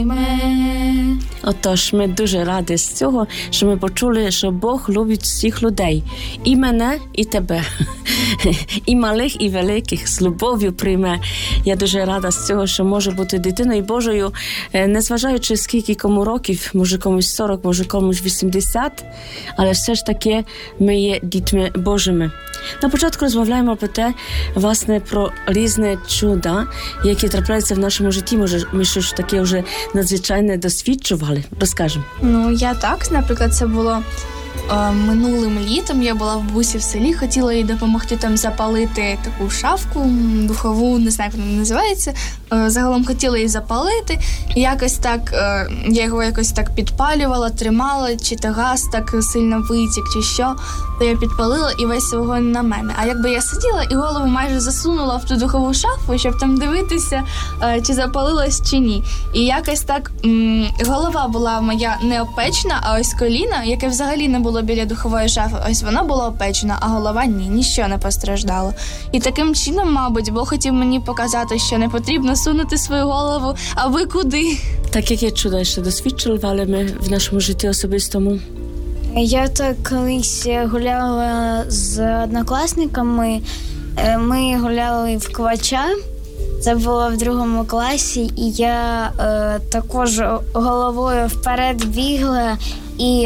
Отож, ми дуже раді з цього, що ми почули, що Бог любить всіх людей. І мене, і тебе. І малих, і великих. З любов'ю прийме. Я дуже рада з цього, що може бути дитиною Божою, незважаючи скільки кому років, може комусь 40, може комусь 80, але все ж таки ми є дітьми Божими. На початку розмовляємо про те, власне, про різні чуда, які трапляються в нашому житті. Може, ми щось таке вже надзвичайне досвідчували? Розкажемо. Я так, наприклад, це було минулим літом. Я була в бабусі в селі, хотіла їй допомогти там запалити таку шафку духову, не знаю, як вона називається. Загалом хотіла її запалити. І якось так, я його якось так підпалювала, тримала, чи то газ так сильно витік, чи що. То я підпалила і весь вогонь на мене. А якби я сиділа і голову майже засунула в ту духову шафу, щоб там дивитися, чи запалилось, чи ні. І якось так голова була моя не опечена, а ось коліна, яке взагалі не було біля духової шафи, ось воно було опечено, а голова ні, ніщо не постраждало. І таким чином, мабуть, Бог хотів мені показати, що не потрібно сунути свою голову, а ви куди? Так, яке чудо ще досвідчували ми в нашому житті особистому? Я так колись гуляла з однокласниками. Ми гуляли в Квача. Це було в 2 класі, і я також головою вперед бігла і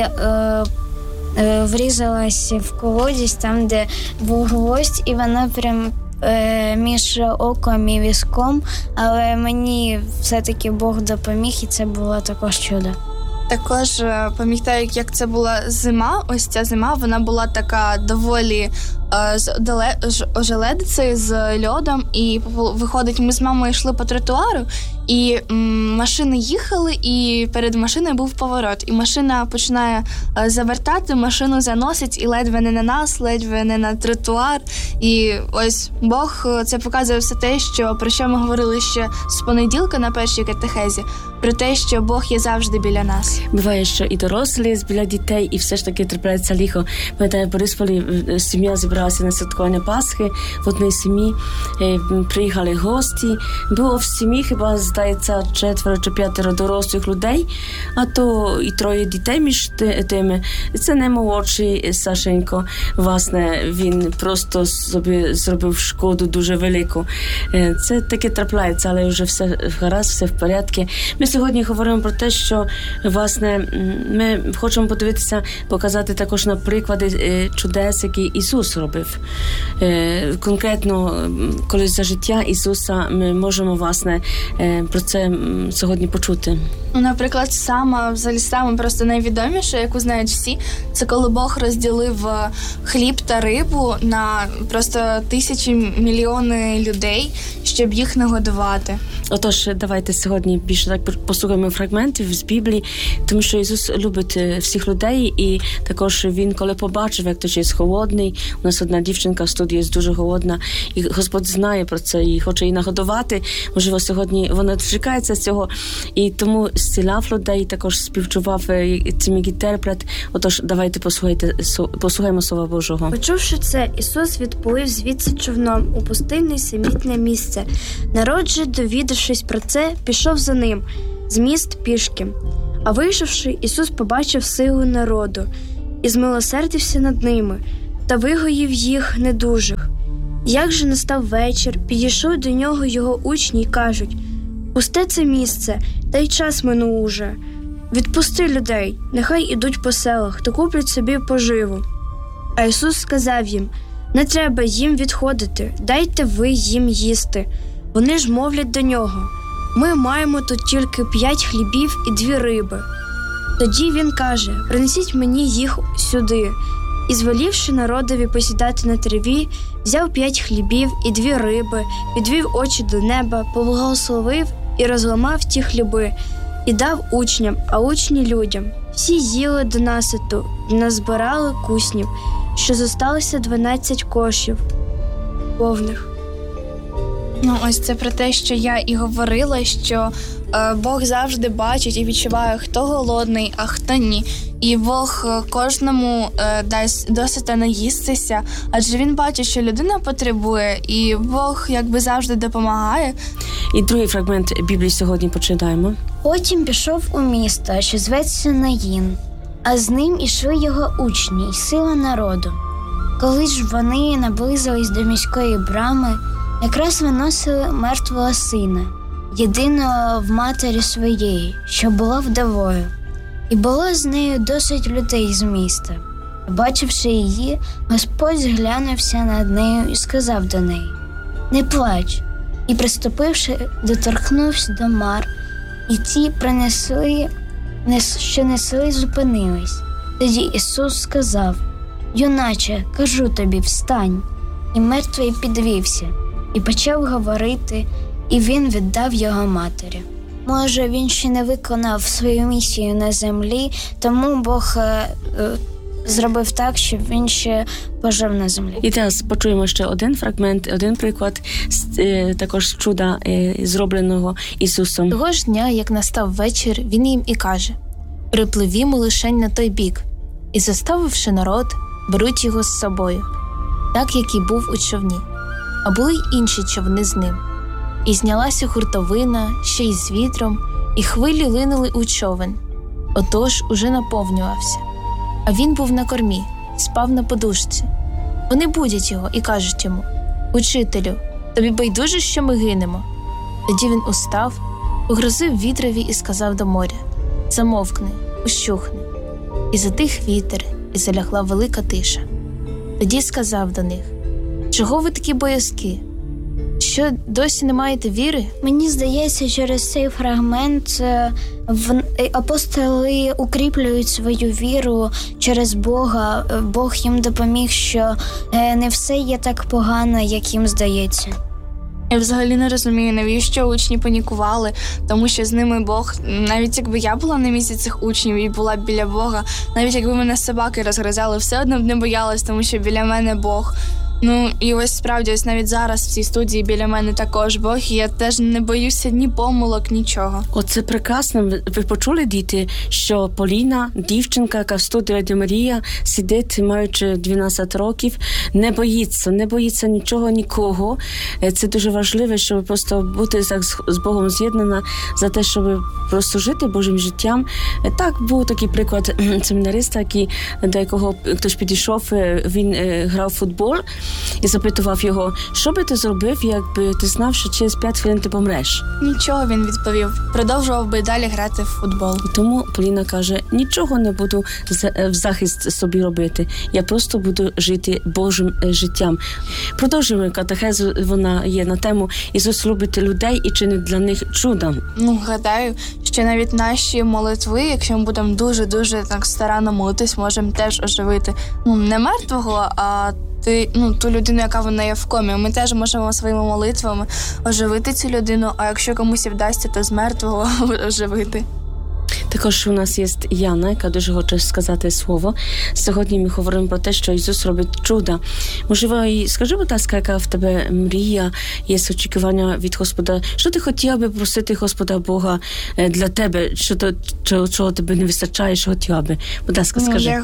врізалася в колодязь, там, де був гвоздь, і вона прям між оком і візком, але мені все-таки Бог допоміг, і це було також чудо. Також пам'ятаю, як це була зима. Ось ця зима, вона була така доволі з ожеледицею, з льодом. І виходить, ми з мамою йшли по тротуару, і машини їхали, і перед машиною був поворот. І машина починає завертати, машину заносить, і ледве не на нас, ледве не на тротуар. І ось Бог це показує все те, про що ми говорили ще з понеділка на першій катехезі, про те, що Бог є завжди біля нас. Буває, що і дорослі біля дітей, і все ж таки трапляється лихо. Пам'ятаю, в Борисполі сім'я зібралася на святкування Пасхи, в одній сім'ї приїхали гості. Було в сім'ї, хіба, здається, 4 чи 5 дорослих людей, а то і 3 дітей між тими. Це не молодший Сашенько. Власне, він просто собі зробив шкоду дуже велику. Це таке трапляється, але вже все гаразд, все в порядку. Ми сьогодні говоримо про те, що, власне, ми хочемо подивитися, показати також на приклади чудес, які Ісус робив. Конкретно, коли за життя Ісуса ми можемо, власне, про це сьогодні почути. Наприклад, саме просто найвідоміше, яку знають всі, це коли Бог розділив хліб та рибу на просто тисячі, мільйони людей, щоб їх нагодувати. Отож, давайте сьогодні більше так послухаємо фрагментів з Біблії, тому що Ісус любить всіх людей, і також Він, коли побачив, як хтось є голодний, у нас одна дівчинка в студії є дуже голодна, і Господь знає про це, і хоче її нагодувати. Можливо, сьогодні вона чекається цього, і тому зціляв людей, також співчував цим інтерпрет. Отож, давайте послухаємо Слова Божого. Почувши це, Ісус відплив звідси човном у пустинне самітне місце. Народ же, довідавшись про це, пішов за ним, з міст пішки. А вийшовши, Ісус побачив силу народу і змилосердився над ними, та вигоїв їх недужих. Як же настав вечір, підійшли до нього його учні й кажуть: «Пусти це місце, та й час минув уже. Відпусти людей, нехай ідуть по селах та куплять собі поживу». А Ісус сказав їм: «Не треба їм відходити, дайте ви їм їсти». Вони ж мовлять до нього: «Ми маємо тут тільки 5 хлібів і 2 риби». Тоді він каже: «Принесіть мені їх сюди». І, звелівши народові посідати на траві, взяв 5 хлібів і 2 риби, підвів очі до неба, поблагословив і розламав ті хліби, і дав учням, а учні людям. Всі їли донаситу і назбирали куснів, що зосталося 12 кошів повних. Ось це про те, що я і говорила, що Бог завжди бачить і відчуває, хто голодний, а хто ні. І Бог кожному дасть досить наїстися, адже він бачить, що людина потребує, і Бог якби завжди допомагає. І другий фрагмент Біблії сьогодні почитаємо. Потім пішов у місто, що зветься Наїн, а з ним ішли його учні й сила народу. Коли ж вони наблизились до міської брами, якраз виносили мертвого сина, єдиного в матері своєї, що була вдовою. І було з нею досить людей з міста. Бачивши її, Господь зглянувся над нею і сказав до неї: «Не плач». І, приступивши, доторкнувся до мар, і ті що несли, зупинились. Тоді Ісус сказав: «Юначе, кажу тобі, встань». І мертвий підвівся, і почав говорити, і він віддав його матері. Може, він ще не виконав свою місію на землі, тому Бог зробив так, щоб він ще пожив на землі. І зараз почуємо ще один фрагмент, один приклад також чуда, зробленого Ісусом. Того ж дня, як настав вечір, він їм і каже: «Припливімо лишень на той бік». І, заставивши народ, беруть його з собою, так, як і був у човні. А були й інші човни з ним. І знялася хуртовина, ще й з вітром, і хвилі линули у човен. Отож уже наповнювався. А він був на кормі, спав на подушці. Вони будять його і кажуть йому: «Учителю, тобі байдуже, що ми гинемо?» Тоді він устав, погрозив вітрові і сказав до моря: «Замовкни, ущухни». І затих вітер, і залягла велика тиша. Тоді сказав до них: «Чого ви такі боязкі? Що, досі не маєте віри?» Мені здається, через цей фрагмент апостоли укріплюють свою віру через Бога. Бог їм допоміг, що не все є так погано, як їм здається. Я взагалі не розумію, навіщо учні панікували, тому що з ними Бог, навіть якби я була на місці цих учнів і була біля Бога, навіть якби мене собаки розгризали, все одно б не боялась, тому що біля мене Бог. Ну, і ось справді, ось навіть зараз в цій студії біля мене також Бог, і я теж не боюся ні помилок, нічого. Оце прекрасно. Ви почули, діти, що Поліна, дівчинка, яка в студії Радіо Марія, сидить, маючи 12 років, не боїться нічого, нікого. Це дуже важливо, щоб просто бути так з Богом з'єднана за те, щоб просто жити Божим життям. Так, був такий приклад семінариста, до якого хтось підійшов, він грав в футбол, і запитував його: що би ти зробив, якби ти знав, що через 5 хвилин ти помреш? Нічого, він відповів. Продовжував би далі грати в футбол. І тому Поліна каже: нічого не буду в захист собі робити. Я просто буду жити Божим життям. Продовжуємо катехезу, вона є на тему «Ісус любить людей і чинить для них чуда». Гадаю, що навіть наші молитви, якщо ми будемо дуже-дуже так старанно молитись, можемо теж оживити. Не мертвого, а ту людину, яка вона є в комі. Ми теж можемо своїми молитвами оживити цю людину, а якщо комусь вдасться, то з мертвого оживити. Також у нас є Яна, яка дуже хоче сказати слово. Сьогодні ми говоримо про те, що Ісус робить чуда. Можливо, і скажи, будь ласка, яка в тебе мрія, є очікування від Господа? Що ти хотіла би просити Господа Бога для тебе? Чого тебе не вистачає, що хотіла би? Будь ласка, скажи.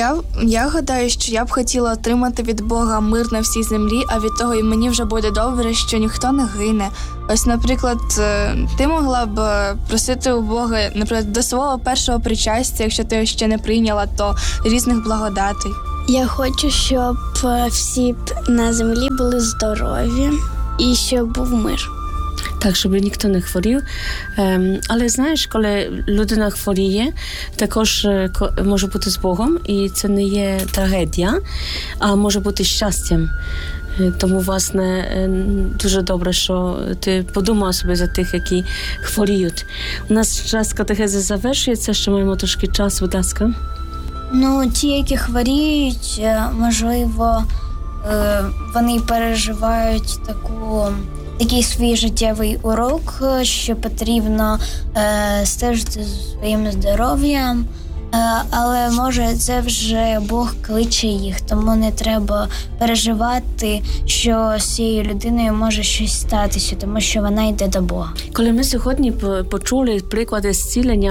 Я гадаю, що я б хотіла отримати від Бога мир на всій землі, а від того і мені вже буде добре, що ніхто не гине. Ось, наприклад, ти могла б просити у Бога, наприклад, до свого першого причастя, якщо ти ще не прийняла, то різних благодатей. Я хочу, щоб всі на землі були здорові і щоб був мир. Так, щоб ніхто не хворів. Але знаєш, коли людина хворіє, також може бути з Богом, і це не є трагедія, а може бути щастям. Тому, власне, дуже добре, що ти подумав собі за тих, які хворіють. У нас час катехези завершується, ще маємо трошки часу, будь ласка. Ті, які хворіють, можливо, вони переживають такий свій життєвий урок, що потрібно стежити за своїм здоров'ям, Але може це вже Бог кличе їх, тому не треба переживати, що з цією людиною може щось статися, тому що вона йде до Бога. Коли ми сьогодні почули приклади зцілення,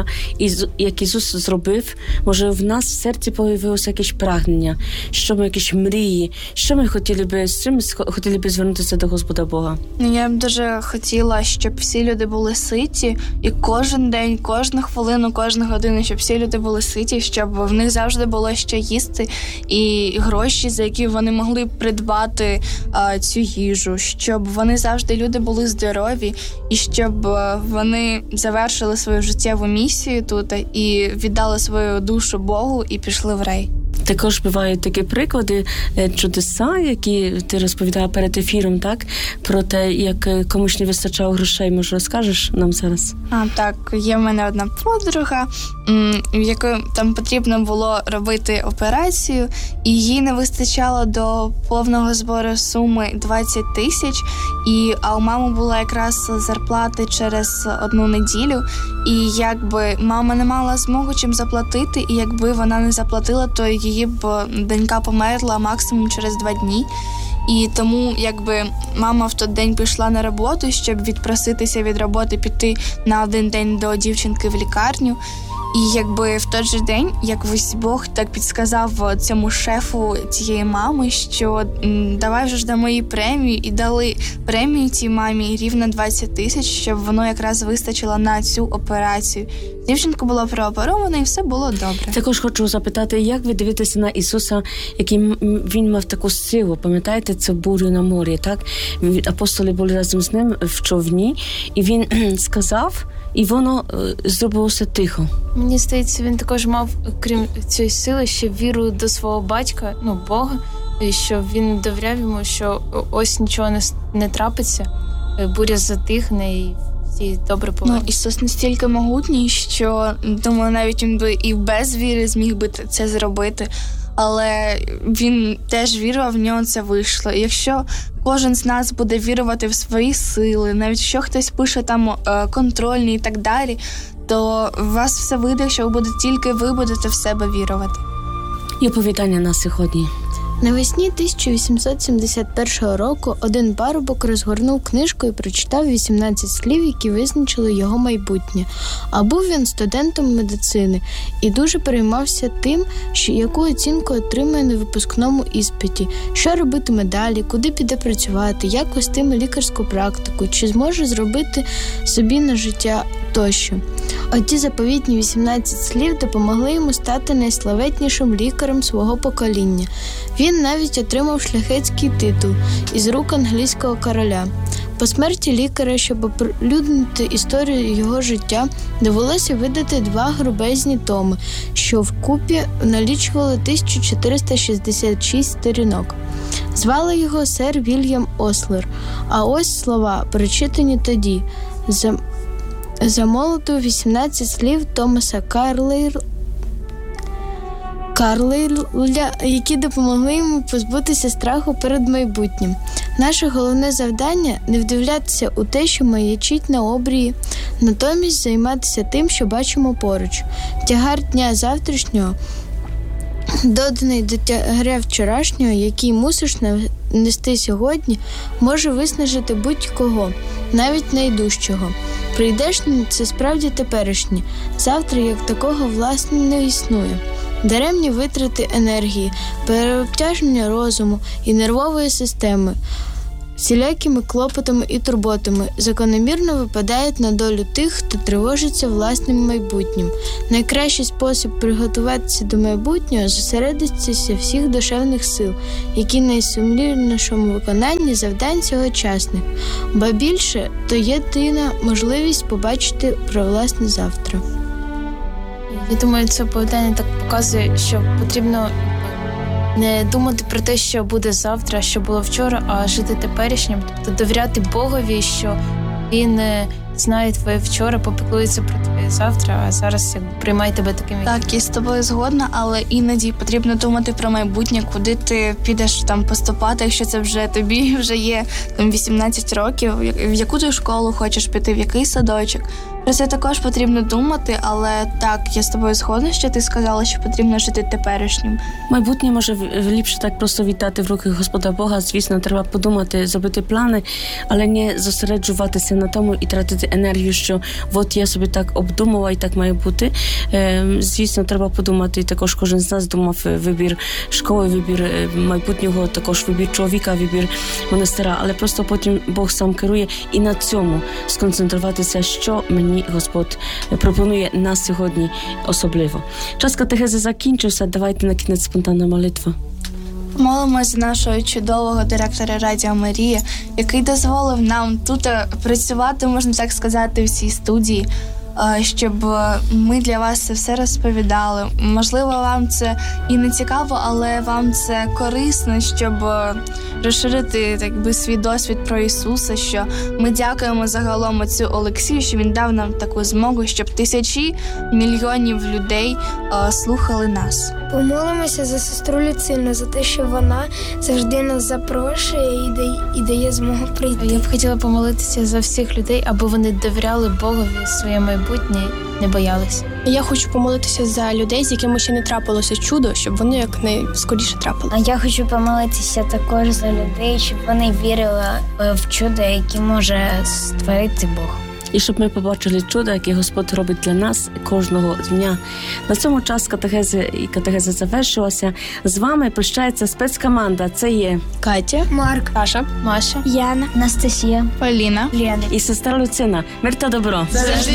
як Ісус зробив, може в нас в серці появилося якесь прагнення, що ми якісь мрії, що ми з чим хотіли б звернутися до Господа Бога. Я б дуже хотіла, щоб всі люди були ситі, і кожен день, кожну хвилину, кожну годину, щоб всі люди були ситі, щоб в них завжди було що їсти і гроші, за які вони могли придбати цю їжу, щоб вони завжди люди були здорові, і щоб вони завершили свою життєву місію тут і віддали свою душу Богу і пішли в рай. Також бувають такі приклади, чудеса, які ти розповідала перед ефіром, так? Про те, як комусь не вистачало грошей. Може, розкажеш нам зараз? Так, є в мене одна подруга, в якої там потрібно було робити операцію, і їй не вистачало до повного збору суми 20 тисяч, а у мами була якраз зарплати через 1 неділю, і якби мама не мала змогу чим заплатити, і якби вона не заплатила, то її б донька померла максимум через 2 дні. І тому, якби мама в той день пішла на роботу, щоб відпроситися від роботи, піти на 1 день до дівчинки в лікарню. І якби в той же день, якось Бог так підсказав цьому шефу цієї мами, що давай вже ж дамо їй премію, і дали премію цій мамі рівно 20 тисяч, щоб воно якраз вистачило на цю операцію. Дівчинка була прооперована і все було добре. Також хочу запитати, як ви дивитеся на Ісуса, який він мав таку силу, пам'ятаєте цю бурю на морі, так? Апостоли були разом з ним в човні, і він сказав, і воно зробилося тихо. Мені здається, він також мав, крім цієї сили, ще віру до свого батька, Бога, і що він довіряв йому, що ось нічого не трапиться, буря затихне і всі добре повернуться. Ісус настільки могутній, що, думаю, навіть він би і без віри зміг би це зробити. Але він теж вірував, в нього це вийшло. І якщо кожен з нас буде вірувати в свої сили, навіть якщо хтось пише там контрольні і так далі, то у вас все вийде, якщо ви будете в себе вірувати. І оповідання на сьогодні. Навесні 1871 року один парубок розгорнув книжку і прочитав 18 слів, які визначили його майбутнє. А був він студентом медицини і дуже переймався тим, яку оцінку отримає на випускному іспиті, що робитиме далі, куди піде працювати, як вестиме лікарську практику, чи зможе зробити собі на життя тощо. Оті заповітні 18 слів допомогли йому стати найславетнішим лікарем свого покоління. Він навіть отримав шляхетський титул із рук англійського короля. По смерті лікаря, щоб оприлюднити історію його життя, довелося видати 2 грубезні томи, що вкупі налічували 1466 сторінок. Звали його сер Вільям Ослер. А ось слова, прочитані тоді. Замолоту 18 слів Томаса Карлейля, які допомогли йому позбутися страху перед майбутнім. Наше головне завдання – не вдивлятися у те, що маячить на обрії, натомість займатися тим, що бачимо поруч. Тягар дня завтрашнього, доданий до тягаря вчорашнього, який мусиш нести сьогодні, може виснажити будь-кого, навіть найдужчого. Прийдешнє – це справді теперішнє. Завтра як такого, власне, не існує. Даремні витрати енергії, переобтяження розуму і нервової системи, всілякими клопотами і турботами закономірно випадають на долю тих, хто тривожиться власним майбутнім. Найкращий спосіб приготуватися до майбутнього – зосередитися всіх душевних сил, які найсумліннішому виконанні завдань сьогочасних. Ба більше – то єдина можливість побачити про власне завтра. Я думаю, це оповідання так показує, що потрібно не думати про те, що буде завтра, що було вчора, а жити теперішнім. Тобто довіряти Богові, що Він знає твоє вчора, попіклується про твоє завтра, а зараз приймає тебе таким. Так, я з тобою згодна, але іноді потрібно думати про майбутнє, куди ти підеш там поступати, якщо це вже тобі вже є там 18 років, в яку ти школу хочеш піти, в який садочок. Про це також потрібно думати, але так, я з тобою згодна, що ти сказала, що потрібно жити теперішнім. Майбутнє може ліпше так просто віддати в руки Господа Бога. Звісно, треба подумати, зробити плани, але не зосереджуватися на тому і тратити енергію, що от я собі так обдумала і так має бути. Звісно, треба подумати, також кожен з нас думав вибір школи, вибір майбутнього, також вибір чоловіка, вибір монастира, але просто потім Бог сам керує і на цьому сконцентруватися, що мені Господь пропонує на сьогодні особливо. Час катехези закінчився, давайте на кінець спонтанна молитва. Молимось за нашого чудового директора Радіо Марія, який дозволив нам тут працювати, можна так сказати, в цій студії, щоб ми для вас це все розповідали. Можливо, вам це і не цікаво, але вам це корисно, щоб розширити свій досвід про Ісуса, що ми дякуємо загалом отцю Олексію, що він дав нам таку змогу, щоб тисячі мільйонів людей слухали нас. Помолимося за сестру Люцину, за те, що вона завжди нас запрошує і дає змогу прийти. Я б хотіла помолитися за всіх людей, аби вони довіряли Богові своє майбутнє, не боялись. Я хочу помолитися за людей, з якими ще не трапилося чудо, щоб вони якнайскоріше трапили. А я хочу помолитися також за людей, щоб вони вірили в чудо, яке може створити Бог. І щоб ми побачили чудо, яке Господь робить для нас кожного дня. На цьому час катехеза завершилася. З вами прощається спецкоманда. Це є Катя, Марк, Саша, Маша, Яна, Анастасія, Поліна, Лена і сестра Люцина. Мир та добро! завжди